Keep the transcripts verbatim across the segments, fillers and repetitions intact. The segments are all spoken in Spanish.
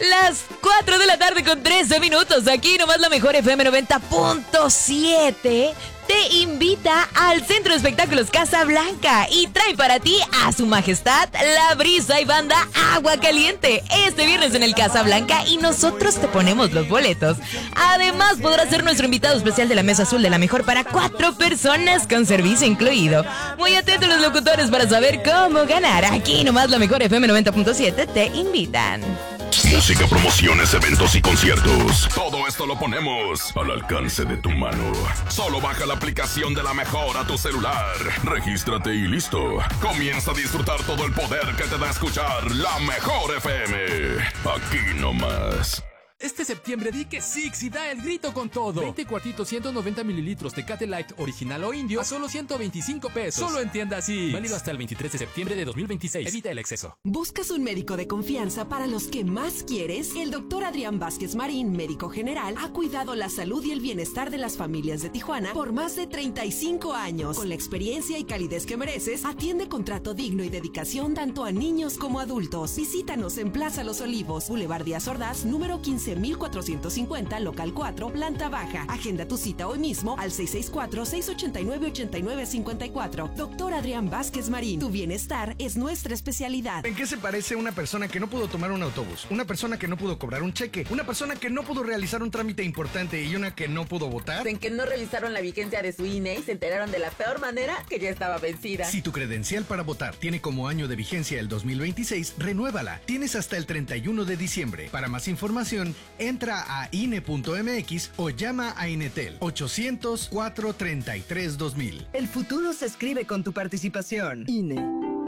Las cuatro de la tarde con trece minutos. Aquí nomás la mejor F M noventa punto siete te invita al Centro de Espectáculos Casablanca y trae para ti a su majestad La Brisa y banda Agua Caliente este viernes en el Casablanca, y nosotros te ponemos los boletos. Además podrás ser nuestro invitado especial de la Mesa Azul de la Mejor para cuatro personas con servicio incluido. Muy atentos los locutores para saber cómo ganar. Aquí nomás la mejor F M noventa punto siete te invitan. Música, promociones, eventos y conciertos. Todo esto lo ponemos al alcance de tu mano. Solo baja la aplicación de La Mejor a tu celular. Regístrate y listo. Comienza a disfrutar todo el poder que te da escuchar La Mejor F M. Aquí nomás. Este septiembre di que Six y da el grito con todo. veinte cuartitos, ciento noventa mililitros Tecate Light original o indio a solo ciento veinticinco pesos. Solo en tienda Six. Válido hasta el veintitrés de septiembre de dos mil veintiséis. Evita el exceso. ¿Buscas un médico de confianza para los que más quieres? El doctor Adrián Vázquez Marín, médico general, ha cuidado la salud y el bienestar de las familias de Tijuana por más de treinta y cinco años. Con la experiencia y calidez que mereces, atiende con trato digno y dedicación tanto a niños como adultos. Visítanos en Plaza Los Olivos, Boulevard Díaz Ordaz, número quince mil cuatrocientos cincuenta, local cuatro, planta baja. Agenda tu cita hoy mismo al seis seis cuatro, seis ocho nueve, ocho nueve cinco cuatro. Doctor Adrián Vázquez Marín, tu bienestar es nuestra especialidad. ¿En qué se parece una persona que no pudo tomar un autobús? Una persona que no pudo cobrar un cheque, una persona que no pudo realizar un trámite importante y una que no pudo votar. En que no revisaron la vigencia de su I N E y se enteraron de la peor manera, que ya estaba vencida. Si tu credencial para votar tiene como año de vigencia el dos mil veintiséis, renuévala. Tienes hasta el treinta y uno de diciembre. Para más información, entra a I N E punto M X o llama a Inetel ochocientos, cuatrocientos treinta y tres, dos mil. El futuro se escribe con tu participación. I N E.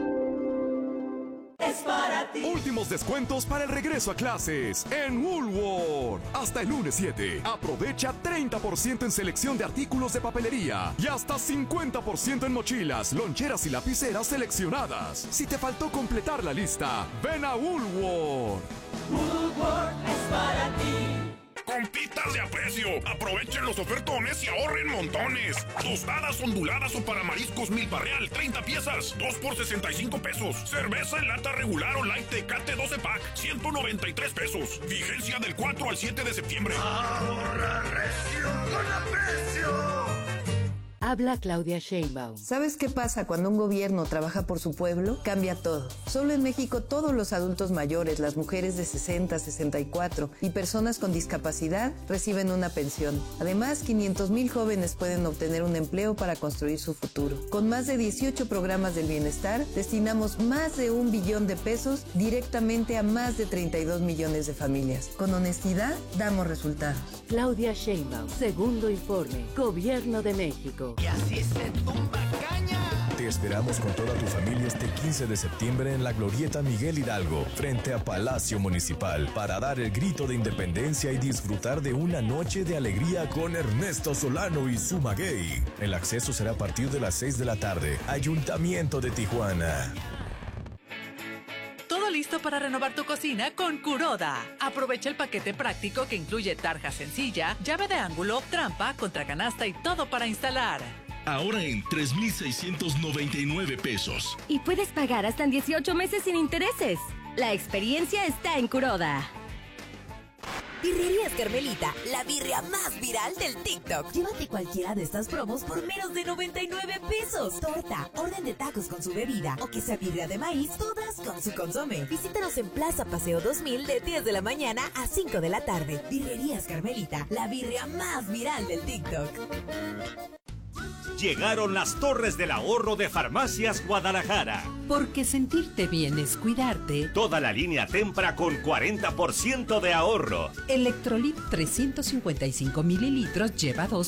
Es para ti. Últimos descuentos para el regreso a clases en Woolworth. Hasta el lunes siete. Aprovecha treinta por ciento en selección de artículos de papelería y hasta cincuenta por ciento en mochilas, loncheras y lapiceras seleccionadas. Si te faltó completar la lista, ven a Woolworth. Woolworth es para ti. Compitas de a precio. Aprovechen los ofertones y ahorren montones. Tostadas onduladas o para mariscos Milpa Real, treinta piezas, dos por sesenta y cinco pesos. Cerveza en lata regular o light Tecate doce pack, ciento noventa y tres pesos. Vigencia del cuatro al siete de septiembre. Ahorra recio con aprecio. Habla Claudia Sheinbaum. ¿Sabes qué pasa cuando un gobierno trabaja por su pueblo? Cambia todo. Solo en México todos los adultos mayores, las mujeres de sesenta, sesenta y cuatro y personas con discapacidad reciben una pensión. Además, quinientos mil jóvenes pueden obtener un empleo para construir su futuro. Con más de dieciocho programas del bienestar, destinamos más de un billón de pesos directamente a más de treinta y dos millones de familias. Con honestidad, damos resultados. Claudia Sheinbaum, segundo informe, Gobierno de México. Y así se tumba caña. Te esperamos con toda tu familia este quince de septiembre en la Glorieta Miguel Hidalgo, frente a Palacio Municipal, para dar el grito de independencia y disfrutar de una noche de alegría con Ernesto Solano y su maguey. El acceso será a partir de las seis de la tarde. Ayuntamiento de Tijuana. Todo listo para renovar tu cocina con Kuroda. Aprovecha el paquete práctico que incluye tarja sencilla, llave de ángulo, trampa, contracanasta y todo para instalar. Ahora en tres mil seiscientos noventa y nueve pesos. Y puedes pagar hasta en dieciocho meses sin intereses. La experiencia está en Kuroda. Birrerías Carmelita, la birria más viral del TikTok. Llévate cualquiera de estas promos por menos de noventa y nueve pesos. Torta, orden de tacos con su bebida o que sea birria de maíz, todas con su consomé. Visítanos en Plaza Paseo dos mil de diez de la mañana a cinco de la tarde. Birrerías Carmelita, la birria más viral del TikTok. Llegaron las Torres del Ahorro de Farmacias Guadalajara. Porque sentirte bien es cuidarte. Toda la línea Tempra con cuarenta por ciento de ahorro. Electrolit trescientos cincuenta y cinco mililitros lleva dos